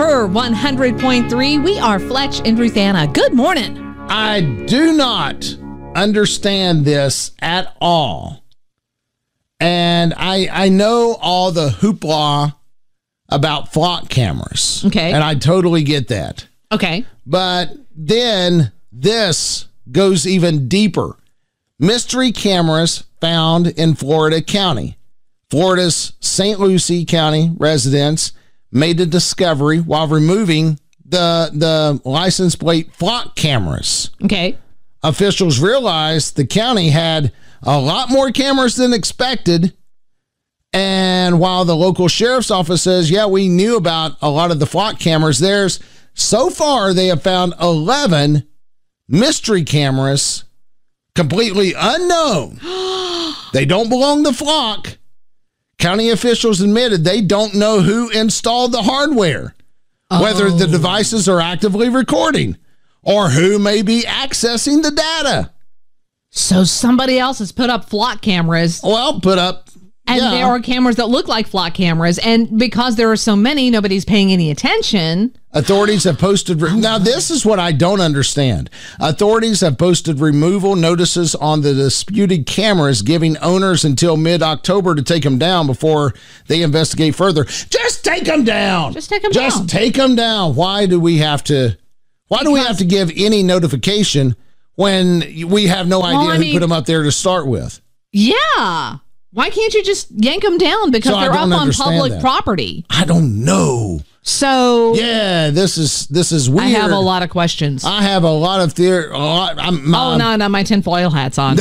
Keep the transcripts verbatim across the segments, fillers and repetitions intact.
Her one hundred point three. We are Fletch and Ruthanna. Good morning. I do not understand this at all. And I I know all the hoopla about flock cameras. Okay. And I totally get that. Okay. But then this goes even deeper. Mystery cameras found in Florida County. Florida's Saint Lucie County residents made a discovery while removing the, the license plate flock cameras. Okay. Officials realized the county had a lot more cameras than expected. And while the local sheriff's office says, yeah, we knew about a lot of the flock cameras, there's so far they have found eleven mystery cameras completely unknown. They don't belong to flock. County officials admitted they don't know who installed the hardware, oh. whether the devices are actively recording, or who may be accessing the data. So somebody else has put up flock cameras. Well, put up. And yeah. there are cameras that look like flock cameras. And because there are so many, nobody's paying any attention. Authorities have posted. Re- now, this is what I don't understand. Authorities have posted removal notices on the disputed cameras, giving owners until mid-October to take them down before they investigate further. Just take them down. Just take them Just down. Just take them down. Why do we have to? Why because, do we have to give any notification when we have no idea well, I who mean, put them up there to start with? Yeah. Why can't you just yank them down because so they're up on public that. property? I don't know. So yeah, this is this is weird. I have a lot of questions. I have a lot of theory. A lot. I'm, my, oh no, no, my tinfoil hat's on.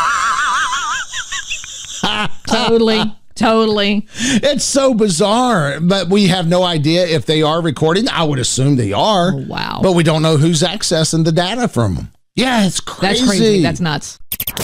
totally, totally. It's so bizarre, but we have no idea if they are recording. I would assume they are. Oh, wow. But we don't know who's accessing the data from them. Yeah, it's crazy. That's crazy. That's nuts.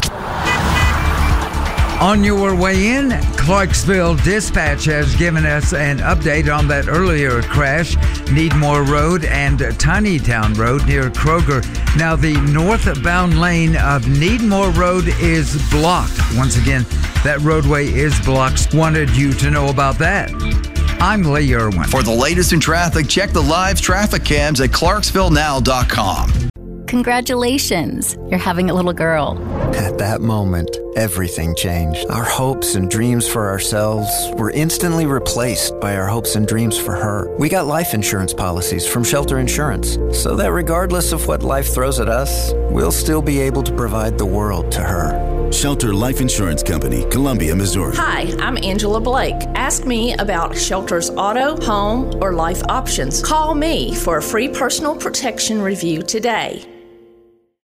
On your way in, Clarksville Dispatch has given us an update on that earlier crash, Needmore Road and Tiny Town Road near Kroger. Now, the northbound lane of Needmore Road is blocked. Once again, that roadway is blocked. Wanted you to know about that. I'm Lee Irwin. For the latest in traffic, check the live traffic cams at clarksville now dot com. Congratulations, you're having a little girl. At that moment, everything changed. Our hopes and dreams for ourselves were instantly replaced by our hopes and dreams for her. We got life insurance policies from Shelter Insurance, so that regardless of what life throws at us, we'll still be able to provide the world to her. Shelter Life Insurance Company, Columbia, Missouri. Hi, I'm Angela Blake. Ask me about Shelter's auto, home, or life options. Call me for a free personal protection review today.